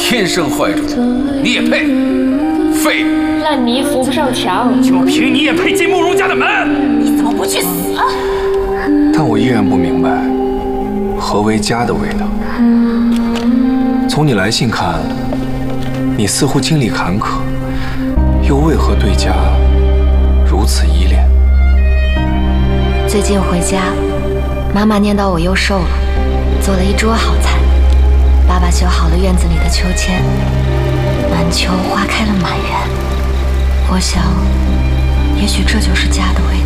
天生坏种，你也配？废物！ 烂泥扶不上墙， 就凭你也配进慕容家的门？ 你怎么不去死啊？ 但我依然不明白，何为家的味道。从你来信看，你似乎经历坎坷，又为何对家如此依恋？ 最近回家，妈妈念叨我又瘦了，做了一桌好菜。爸爸修好了院子里的秋千，满秋花开了满园。我想，也许这就是家的味道。